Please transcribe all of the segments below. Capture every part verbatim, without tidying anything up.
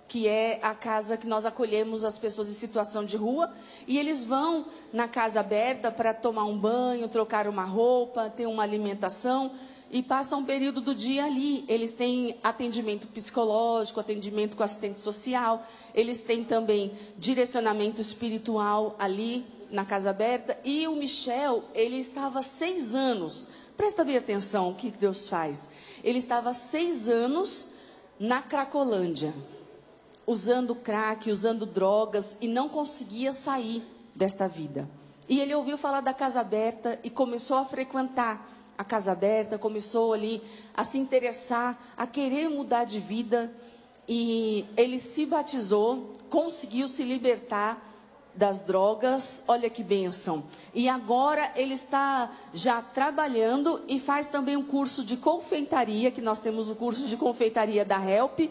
que é a casa que nós acolhemos as pessoas em situação de rua, e eles vão na casa aberta para tomar um banho, trocar uma roupa, ter uma alimentação, e passam um período do dia ali. Eles têm atendimento psicológico, atendimento com assistente social, eles têm também direcionamento espiritual ali na casa aberta. E o Michel, ele estava seis anos, presta bem atenção o que Deus faz, ele estava seis anos na Cracolândia, usando crack, usando drogas, e não conseguia sair desta vida. E ele ouviu falar da casa aberta e começou a frequentar a casa aberta, começou ali a se interessar, a querer mudar de vida, e ele se batizou, conseguiu se libertar das drogas, olha que bênção. E agora ele está já trabalhando e faz também um curso de confeitaria, que nós temos o curso de confeitaria da Help,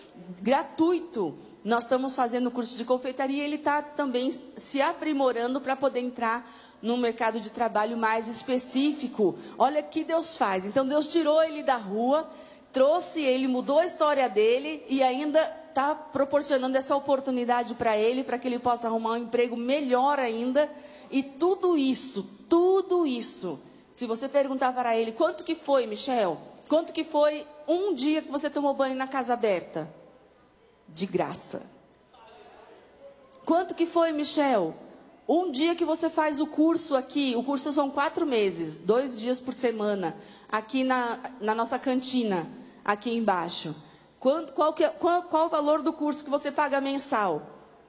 gratuito. Nós estamos fazendo o curso de confeitaria, e ele está também se aprimorando para poder entrar num mercado de trabalho mais específico. Olha o que Deus faz. Então Deus tirou ele da rua, trouxe ele, mudou a história dele, e ainda está proporcionando essa oportunidade para ele, para que ele possa arrumar um emprego melhor ainda. E tudo isso, tudo isso, se você perguntar para ele, quanto que foi, Michel? Quanto que foi um dia que você tomou banho na casa aberta? De graça. Quanto que foi, Michel? Um dia que você faz o curso aqui, o curso são quatro meses, dois dias por semana, aqui na, na nossa cantina, aqui embaixo. Quanto, qual, que é, qual, qual o valor do curso que você paga mensal?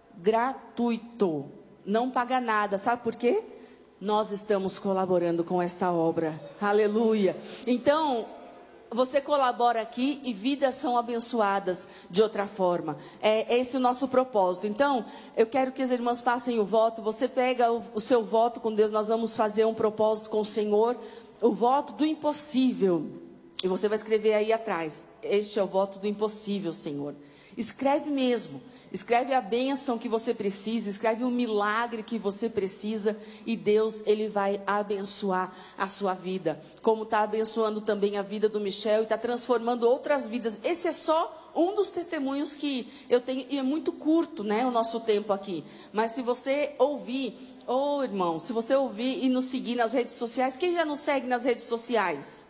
Gratuito. Não paga nada. Sabe por quê? Nós estamos colaborando com esta obra. Aleluia. Então, você colabora aqui e vidas são abençoadas de outra forma. É esse o nosso propósito. Então, eu quero que as irmãs passem o voto. Você pega o, o seu voto com Deus. Nós vamos fazer um propósito com o Senhor. O voto do impossível. E você vai escrever aí atrás. Este é o voto do impossível, Senhor. Escreve mesmo. Escreve a bênção que você precisa, escreve o milagre que você precisa, e Deus, Ele vai abençoar a sua vida. Como está abençoando também a vida do Michel e está transformando outras vidas. Esse é só um dos testemunhos que eu tenho, e é muito curto, né, o nosso tempo aqui. Mas se você ouvir, ô oh, irmão, se você ouvir e nos seguir nas redes sociais, quem já nos segue nas redes sociais?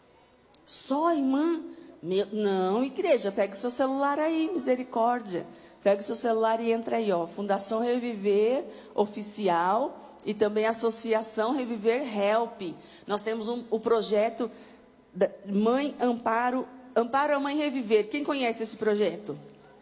Só, irmã? Meu, não, igreja, pega o seu celular aí, misericórdia. Pega o seu celular e entra aí, ó, Fundação Reviver Oficial e também Associação Reviver Help. Nós temos um, o projeto da Mãe Amparo, Amparo a Mãe Reviver. Quem conhece esse projeto?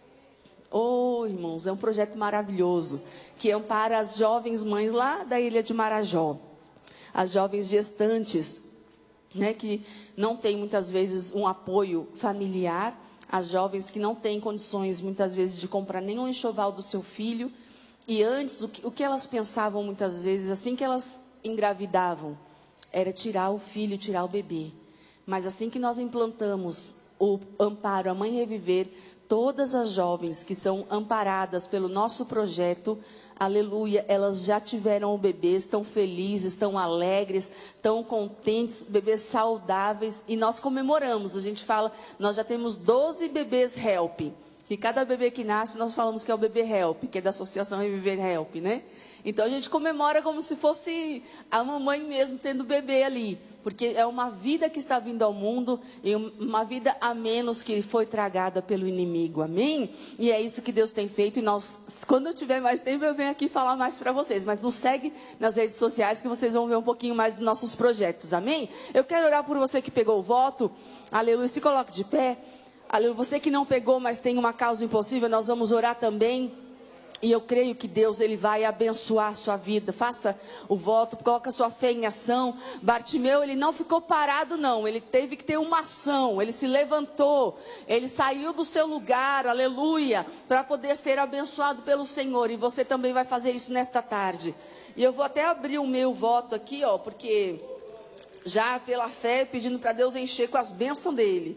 Oh, irmãos, é um projeto maravilhoso, que ampara as jovens mães lá da ilha de Marajó, as jovens gestantes, né, que não têm muitas vezes um apoio familiar, as jovens que não têm condições, muitas vezes, de comprar nenhum enxoval do seu filho. E antes, o que, o que elas pensavam, muitas vezes, assim que elas engravidavam, era tirar o filho, tirar o bebê. Mas assim que nós implantamos o Amparo a Mãe Reviver, todas as jovens que são amparadas pelo nosso projeto, aleluia, elas já tiveram o bebê, estão felizes, estão alegres, estão contentes, bebês saudáveis, e nós comemoramos. A gente fala, nós já temos doze bebês Help, e cada bebê que nasce nós falamos que é o bebê Help, que é da Associação Reviver Help, né? Então a gente comemora como se fosse a mamãe mesmo tendo bebê ali, porque é uma vida que está vindo ao mundo, e uma vida a menos que foi tragada pelo inimigo, amém? E é isso que Deus tem feito, e nós, quando eu tiver mais tempo, eu venho aqui falar mais para vocês, mas nos segue nas redes sociais, que vocês vão ver um pouquinho mais dos nossos projetos, amém? Eu quero orar por você que pegou o voto, aleluia, se coloque de pé, aleluia, você que não pegou, mas tem uma causa impossível, nós vamos orar também. E eu creio que Deus, Ele vai abençoar a sua vida. Faça o voto, coloca a sua fé em ação. Bartimeu, ele não ficou parado não, ele teve que ter uma ação. Ele se levantou, ele saiu do seu lugar, aleluia, para poder ser abençoado pelo Senhor. E você também vai fazer isso nesta tarde. E eu vou até abrir o meu voto aqui, ó, porque já pela fé, pedindo para Deus encher com as bênçãos dEle.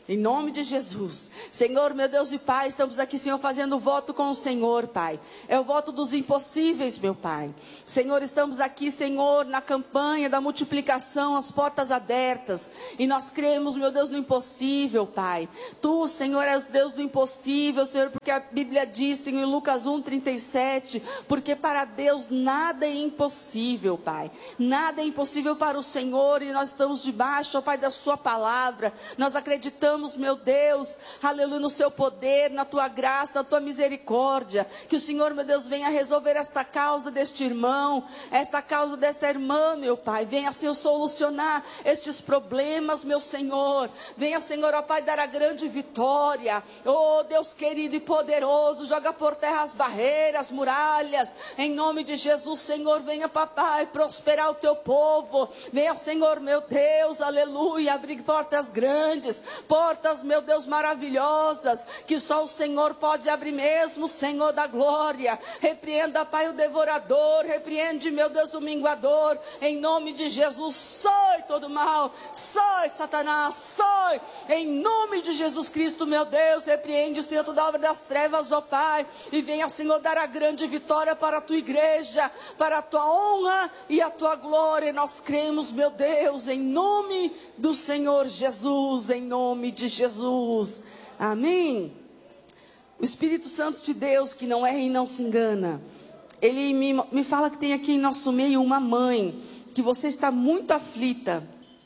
Em nome de Jesus. Senhor, meu Deus e Pai, estamos aqui, Senhor, fazendo voto com o Senhor, Pai. É o voto dos impossíveis, meu Pai. Senhor, estamos aqui, Senhor, na campanha da multiplicação, as portas abertas. E nós cremos, meu Deus, no impossível, Pai. Tu, Senhor, és o Deus do impossível, Senhor, porque a Bíblia diz, Senhor, em Lucas um, trinta e sete, porque para Deus nada é impossível, Pai. Nada é impossível para o Senhor, e nós estamos debaixo, ó Pai, da sua palavra. Nós acreditamos, meu Deus, aleluia, no seu poder, na tua graça, na tua misericórdia, que o Senhor, meu Deus, venha resolver esta causa deste irmão, esta causa desta irmã, meu Pai, venha, Senhor, solucionar estes problemas, meu Senhor, venha, Senhor, ó Pai, dar a grande vitória, oh Deus querido e poderoso, joga por terra as barreiras, muralhas, em nome de Jesus, Senhor, venha, papai, prosperar o teu povo, venha, Senhor, meu Deus, aleluia, abrir portas grandes, portas, meu Deus, maravilhosas, que só o Senhor pode abrir mesmo, Senhor da glória. Repreenda, Pai, o devorador, repreende, meu Deus, o minguador, em nome de Jesus. Sai todo mal, sai Satanás, sai, em nome de Jesus Cristo, meu Deus, repreende, Senhor, toda obra das trevas, ó Pai, e venha, Senhor, dar a grande vitória para a tua igreja, para a tua honra e a tua glória. E nós cremos, meu Deus, em nome do Senhor Jesus, em nome de Jesus, amém. O Espírito Santo de Deus, que não erra e não se engana, ele me, me fala que tem aqui em nosso meio uma mãe, que você está muito aflita,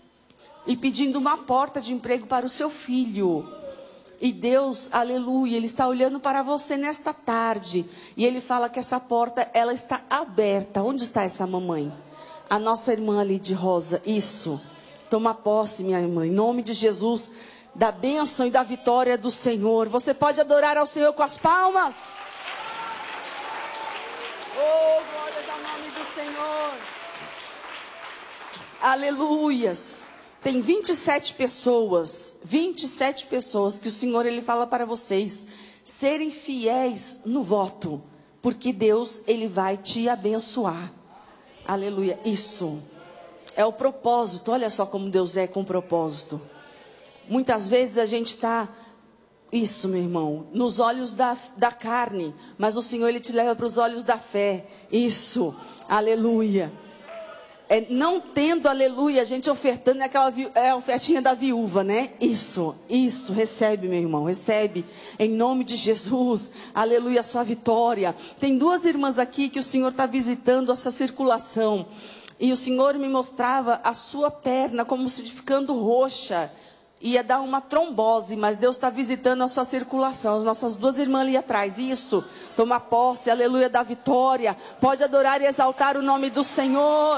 e pedindo uma porta de emprego para o seu filho, e Deus, aleluia, Ele está olhando para você nesta tarde, e Ele fala que essa porta, ela está aberta. Onde está essa mamãe? A nossa irmã ali de rosa, isso, toma posse, minha irmã, em nome de Jesus, da bênção e da vitória do Senhor. Você pode adorar ao Senhor com as palmas? Oh, glórias ao nome do Senhor. Aleluias. Tem vinte e sete pessoas, vinte e sete pessoas que o Senhor, Ele fala para vocês serem fiéis no voto, porque Deus, Ele vai te abençoar. Aleluia, isso é o propósito. Olha só como Deus é com propósito. Muitas vezes a gente está, isso, meu irmão, nos olhos da, da carne, mas o Senhor, Ele te leva para os olhos da fé. Isso, aleluia. É, não tendo, aleluia, a gente ofertando, é aquela é a ofertinha da viúva, né? Isso, isso, recebe, meu irmão, recebe, em nome de Jesus, aleluia, a sua vitória. Tem duas irmãs aqui que o Senhor está visitando essa circulação, e o Senhor me mostrava a sua perna como se ficando roxa, ia dar uma trombose, mas Deus está visitando a sua circulação. As nossas duas irmãs ali atrás, isso, toma posse, aleluia, da vitória. Pode adorar e exaltar o nome do Senhor.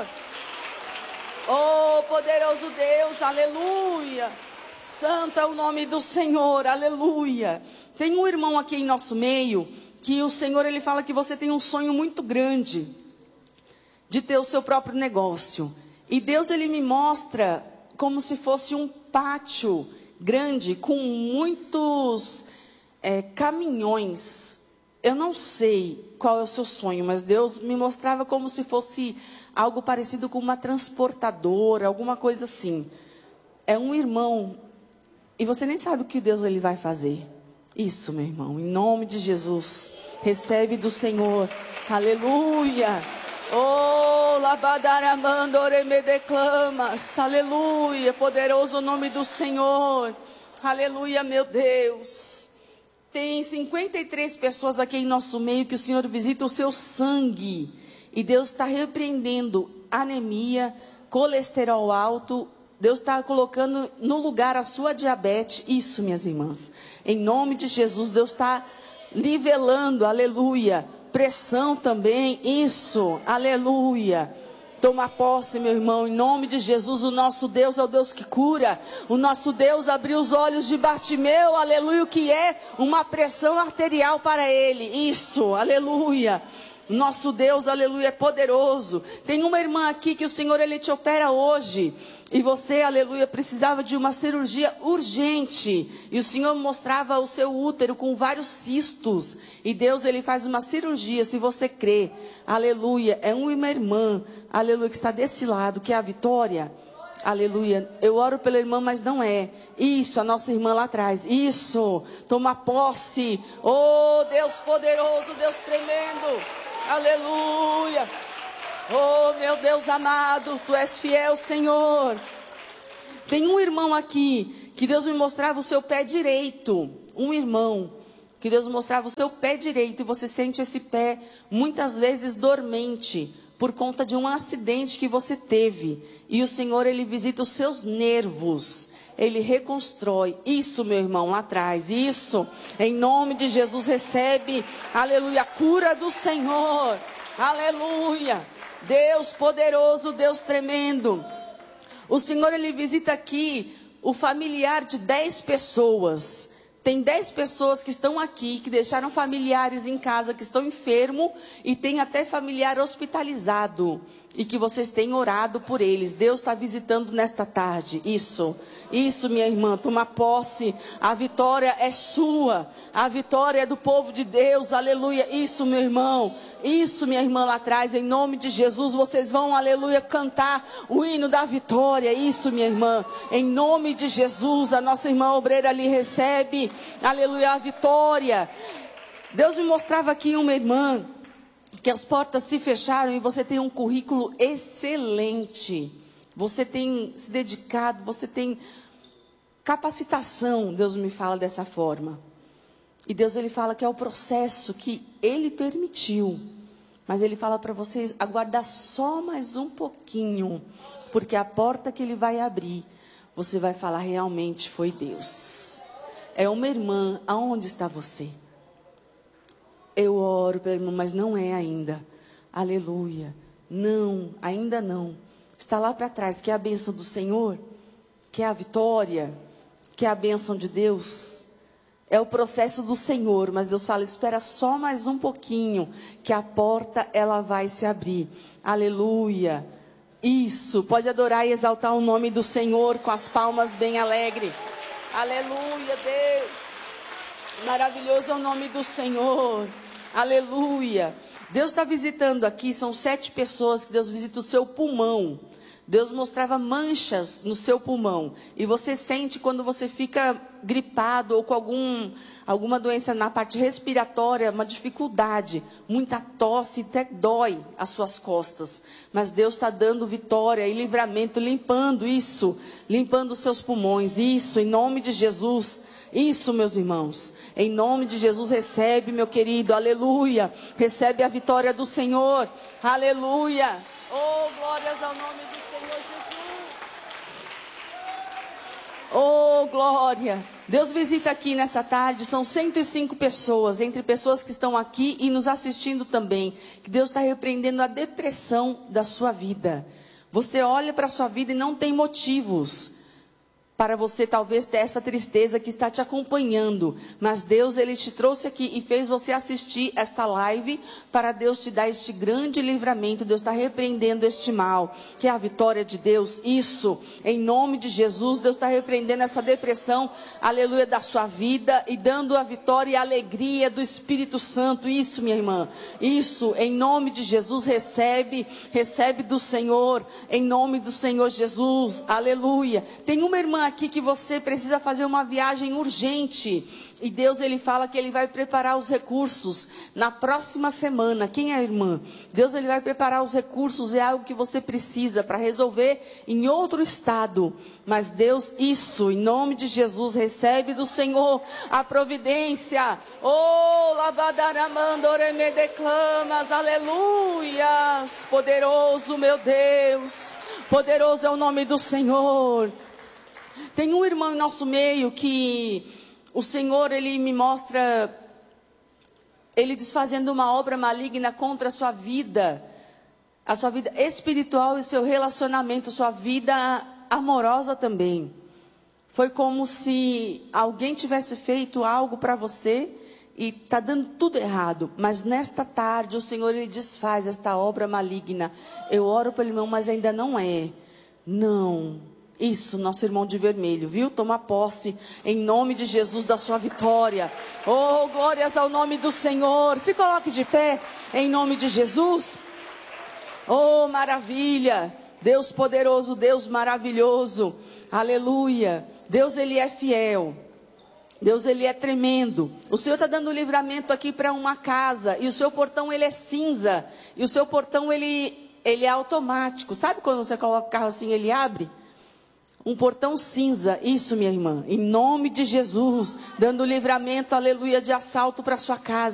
Oh, poderoso Deus, aleluia. Santo é o nome do Senhor, aleluia. Tem um irmão aqui em nosso meio, que o Senhor, Ele fala que você tem um sonho muito grande, de ter o seu próprio negócio. E Deus, Ele me mostra como se fosse um pátio grande, com muitos é, caminhões. Eu não sei qual é o seu sonho, mas Deus me mostrava como se fosse algo parecido com uma transportadora, alguma coisa assim. É um irmão, e você nem sabe o que Deus, Ele vai fazer. Isso, meu irmão, em nome de Jesus, recebe do Senhor, aleluia. Oh, labadaramando oreme declamas, aleluia, poderoso o nome do Senhor, aleluia, meu Deus. Tem cinquenta e três pessoas aqui em nosso meio que o Senhor visita o seu sangue, e Deus está repreendendo anemia, colesterol alto. Deus está colocando no lugar a sua diabetes. Isso, minhas irmãs, em nome de Jesus, Deus está nivelando, aleluia. Pressão também, isso, aleluia. Toma posse, meu irmão, em nome de Jesus. O nosso Deus é o Deus que cura. O nosso Deus abriu os olhos de Bartimeu, aleluia, o que é uma pressão arterial para ele. Isso, aleluia. Nosso Deus, aleluia, é poderoso. Tem uma irmã aqui que o Senhor, Ele te opera hoje. E você, aleluia, precisava de uma cirurgia urgente. E o Senhor mostrava o seu útero com vários cistos. E Deus, Ele faz uma cirurgia, se você crê. Aleluia, é uma irmã, aleluia, que está desse lado, que é a Vitória. Aleluia. Eu oro pela irmã, mas não é. Isso, a nossa irmã lá atrás. Isso. Toma posse. Oh, Deus poderoso, Deus tremendo. Aleluia. Oh, meu Deus amado, Tu és fiel, Senhor. Tem um irmão aqui que Deus me mostrava o seu pé direito. Um irmão que Deus mostrava o seu pé direito. E você sente esse pé muitas vezes dormente, por conta de um acidente que você teve. E o Senhor, Ele visita os seus nervos. Ele reconstrói. Isso, meu irmão, lá atrás. Isso. Em nome de Jesus, recebe. Aleluia. A cura do Senhor. Aleluia. Deus poderoso, Deus tremendo. O Senhor, Ele visita aqui o familiar de dez pessoas. Tem dez pessoas que estão aqui, que deixaram familiares em casa, que estão enfermos, e tem até familiar hospitalizado, e que vocês têm orado por eles. Deus está visitando nesta tarde. Isso, isso, minha irmã, toma posse. A vitória é sua, a vitória é do povo de Deus. Aleluia. Isso, meu irmão, isso, minha irmã lá atrás, em nome de Jesus, vocês vão, aleluia, cantar o hino da vitória. Isso, minha irmã, em nome de Jesus. A nossa irmã obreira ali recebe, aleluia, a vitória. Deus me mostrava aqui uma irmã, que as portas se fecharam, e você tem um currículo excelente. Você tem se dedicado, você tem capacitação. Deus me fala dessa forma. E Deus, Ele fala que é o processo que Ele permitiu. Mas Ele fala para vocês aguardar só mais um pouquinho. Porque a porta que Ele vai abrir, você vai falar, realmente foi Deus. É uma irmã, aonde está você? Eu oro pela irmã, mas não é ainda. Aleluia. Não, ainda não. Está lá para trás, que é a bênção do Senhor, que é a vitória, que é a bênção de Deus. É o processo do Senhor, mas Deus fala, espera só mais um pouquinho, que a porta ela vai se abrir. Aleluia. Isso, pode adorar e exaltar o nome do Senhor com as palmas bem alegre. Aleluia, Deus. Maravilhoso é o nome do Senhor. Aleluia. Deus está visitando aqui, são sete pessoas que Deus visita o seu pulmão. Deus mostrava manchas no seu pulmão. E você sente quando você fica gripado ou com algum, alguma doença na parte respiratória, uma dificuldade, muita tosse, até dói as suas costas. Mas Deus está dando vitória e livramento, limpando isso, limpando os seus pulmões. Isso, em nome de Jesus. Isso, meus irmãos, em nome de Jesus, recebe, meu querido, aleluia, recebe a vitória do Senhor, aleluia, oh, glórias ao nome do Senhor Jesus, oh, glória. Deus visita aqui nessa tarde, são cento e cinco pessoas, entre pessoas que estão aqui e nos assistindo também, que Deus está repreendendo a depressão da sua vida. Você olha para a sua vida e não tem motivos para você talvez ter essa tristeza que está te acompanhando. Mas Deus, Ele te trouxe aqui e fez você assistir esta live para Deus te dar este grande livramento. Deus está repreendendo este mal, que é a vitória de Deus. Isso, em nome de Jesus, Deus está repreendendo essa depressão, aleluia, da sua vida e dando a vitória e a alegria do Espírito Santo. Isso, minha irmã, isso, em nome de Jesus, recebe, recebe do Senhor, em nome do Senhor Jesus, aleluia. Tem uma irmã aqui que você precisa fazer uma viagem urgente. E Deus, Ele fala que Ele vai preparar os recursos na próxima semana. Quem é a irmã? Deus, Ele vai preparar os recursos. É algo que você precisa para resolver em outro estado. Mas Deus, isso, em nome de Jesus, recebe do Senhor a providência. Oh, labadaramandore me declamas, aleluias. Poderoso, meu Deus. Poderoso é o nome do Senhor. Tem um irmão em nosso meio que o Senhor, Ele me mostra, Ele desfazendo uma obra maligna contra a sua vida, a sua vida espiritual e seu relacionamento, sua vida amorosa também. Foi como se alguém tivesse feito algo para você e está dando tudo errado. Mas nesta tarde o Senhor, Ele desfaz esta obra maligna. Eu oro pelo irmão, mas ainda não é. Não. Isso, nosso irmão de vermelho, viu? Toma posse em nome de Jesus da sua vitória. Oh, glórias ao nome do Senhor. Se coloque de pé em nome de Jesus. Oh, maravilha. Deus poderoso, Deus maravilhoso. Aleluia. Deus, Ele é fiel. Deus, Ele é tremendo. O Senhor está dando livramento aqui para uma casa. E o seu portão, ele é cinza. E o seu portão, ele, ele é automático. Sabe quando você coloca o carro assim, ele abre? Um portão cinza. Isso, minha irmã. Em nome de Jesus. Dando livramento, aleluia, de assalto para sua casa.